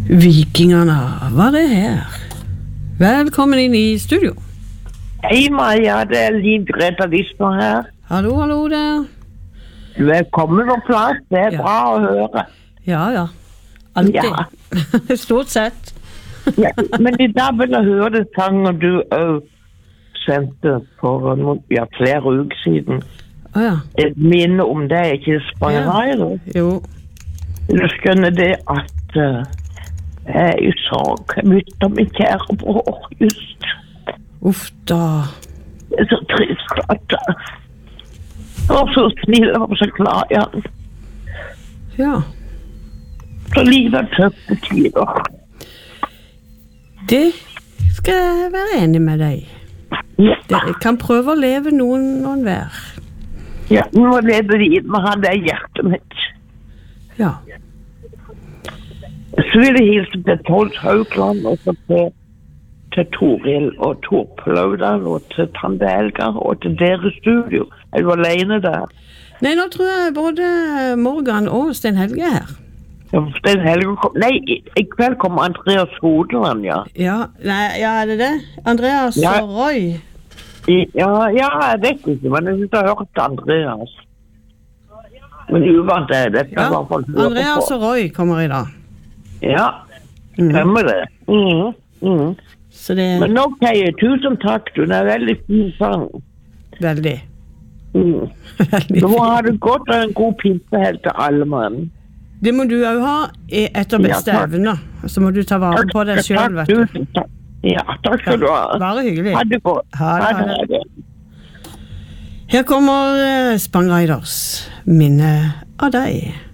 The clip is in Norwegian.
Vikingerne var det her. Velkommen inn i studio. Hei Maja, det Liv Greta Wisner her. Hallo, hallo der. Du er kommet på plass, det Ja. bra å høre. Ja. Alltid. Ja. Stort sett. Ja, men I dag vil jeg høre det sangen du sendte for flere uker siden. Ja. Et minne om det, ikke Spangreier. Jo. Du skjønner det at jeg er I sorg. Jeg møtte min kjære bror just. Uff da. Det så trist at jeg var så snill, jeg var så glad I han. Ja. Så livet tøffe tider. Det skal jeg være enig med deg. Ja. Jeg kan prøve å leve noen hver. Ja, nå lever vi med han der hjertet mitt. Ja. Så vil jeg hilse til Tolt Haugland, og så til Toril og Tor Plaudal, og til Tande Helga, og til deres studio. Er du alene der? Nei, nå tror jeg både Morgan og Sten Helge er her. Ja, Sten Helge kom... Nei, I kveld kommer Andreas Hodeland, ja. Ja, er det det? Andreas Ja. og Roy. Ja, jeg vet ikke, men jeg synes jeg har hørt Andreas. Men uvant er det. Ja, Andreas og Roy kommer I dag. Ja, stemmer det. Så det Men ok, tusen takk, du er veldig fin sang. veldig. Du må ha det godt og en god pinse helt til alle mann. Det må du jo ha etter beste Ja, takk. evne. Så må du ta vare på deg selv, vet du. Tusen takk. Ja, takk skal du ha. Bare hyggelig. Ha det godt. Ha det. Her kommer Spang Riders, minne av deg.